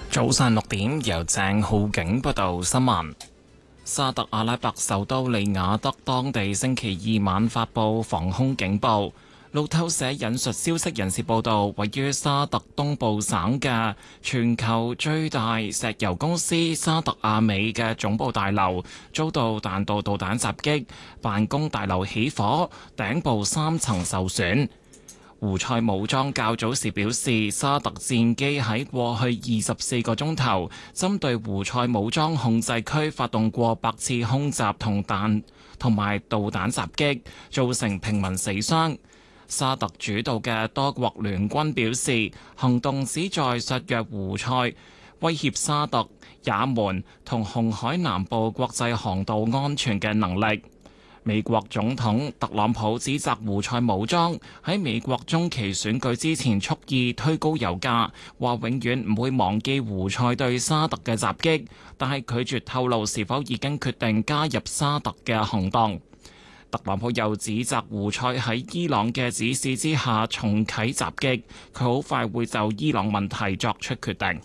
早上6點，由鄭浩景報道新聞。沙特阿拉伯首都利雅得當地星期二晚發布防空警報。路透社引述消息人士報道，位於沙特東部省嘅全球最大石油公司沙特阿美嘅總部大樓遭到彈道導彈襲擊，辦公大樓起火，頂部3層受損。胡塞武裝較早時表示，沙特戰機喺過去24個鐘頭針對胡塞武裝控制區發動過百次空襲同埋導彈襲擊，造成平民死傷。沙特主導嘅多國聯軍表示，行動旨在削弱胡塞威脅沙特、也門同紅海南部國際航道安全嘅能力。美國總統特朗普指責胡塞武裝喺美國中期選舉之前蓄意推高油價，話永遠唔會忘記胡塞對沙特嘅襲擊，但係拒絕透露是否已經決定加入沙特嘅行動。特朗普又指責胡塞喺伊朗嘅指示之下重啟襲擊，佢好快會就伊朗問題作出決定。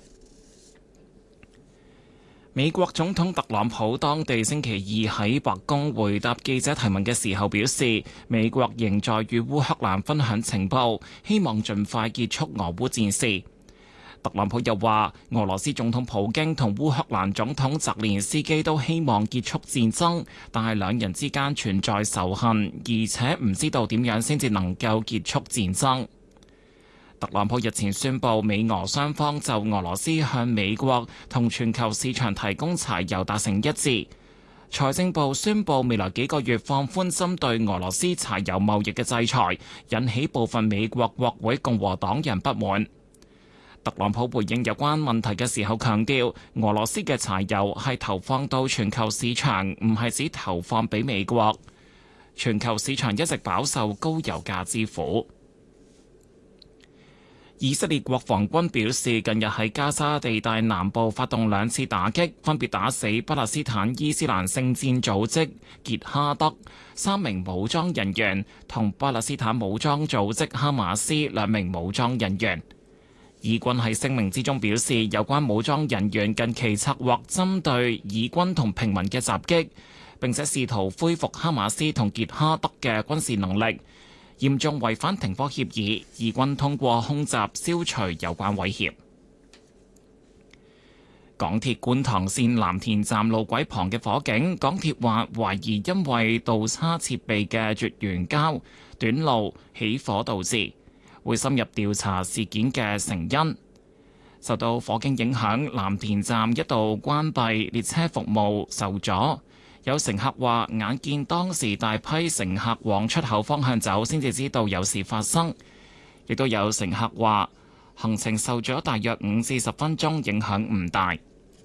美國總統特朗普當地星期二喺白宮回答記者提問嘅時候表示，美國仍在與烏克蘭分享情報，希望盡快結束俄烏戰事。特朗普又話，俄羅斯總統普京同烏克蘭總統澤連斯基都希望結束戰爭，但係兩人之間存在仇恨，而且唔知道點樣先至能夠結束戰爭。特朗普日前宣布，美俄雙方就俄羅斯向美國同全球市場提供柴油達成一致。財政部宣布未來幾個月放寬針對俄羅斯柴油貿易嘅制裁，引起部分美國國會共和黨人不滿。特朗普回應有關問題嘅時候強調，俄羅斯嘅柴油係投放到全球市場，唔係只投放俾美國。全球市場一直飽受高油價之苦。以色列國防軍表示，近日喺加沙地帶南部發動2次打擊，分別打死巴勒斯坦伊斯蘭聖戰組織傑哈德3名武裝人員，同巴勒斯坦武裝組織哈馬斯2名武裝人員。以軍喺聲明之中表示，有關武裝人員近期策劃針對以軍同平民嘅襲擊，並且試圖恢復哈馬斯同傑哈德嘅軍事能力，嚴重違反停火協議。以軍通過空襲消除有關威脅。港鐵觀塘線藍田站路軌旁嘅火警，港鐵話懷疑因為導叉設備嘅絕緣膠短路起火導致，會深入調查事件嘅成因。受到火警影響，藍田站一度關閉，列車服務受阻。有乘客話眼見當時大批乘客往出口方向走，先至知道有事發生。亦都有乘客話行程受咗大約5至10分鐘，影響唔大。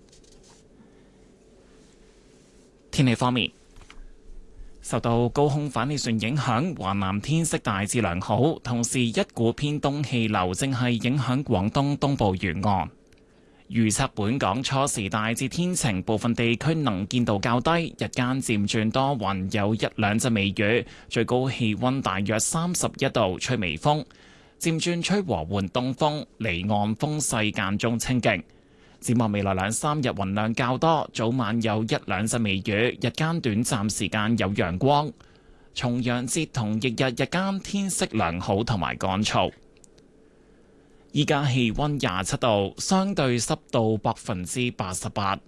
天氣方面，受到高空反氣旋影響，華南天色大致良好，同時一股偏東氣流正係影響廣東東部沿岸。預測本港初時大致天晴，部分地區能見度較低，日間漸轉多雲，有1、2陣微雨，最高氣溫大約31度，吹微風，漸轉吹和緩東風，離岸風勢間中清勁。展望未來2、3日雲量較多，早晚有1、2陣微雨，日間短暫時間有陽光。重陽節同翌日日間天色良好同埋乾燥。依家氣溫27度，相對濕度88%。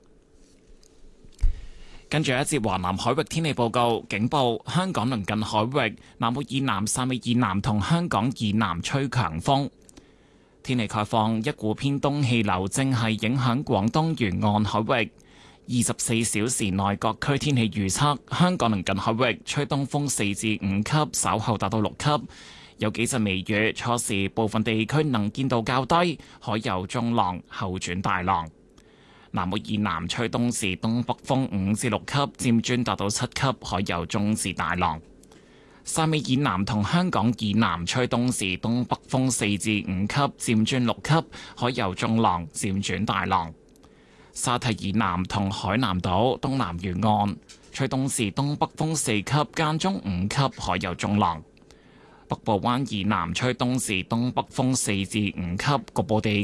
跟住一節華南海域天氣報告，警報：香港鄰近海域、南澳以南、汕尾以南同香港以南吹強風。天氣概況：一股偏東氣流正係影響廣東沿岸海域。24小時內各區天氣預測：香港鄰近海域吹東風4至5級，稍後達到6級。有幾陣微雨，初時部分地區能見度較低，海有中浪，後轉大浪。南澳以南吹東至東北風5至6級，漸轉達到7級，海有中至大浪。汕尾以南同香港以南吹東至東北風4至5級，漸轉6級，海有中浪，漸轉大浪。沙堤以南同海南島東南沿岸吹東至東北風4級，間中5級，海有中浪。北部灣以南吹東至東北風4至5級，局部地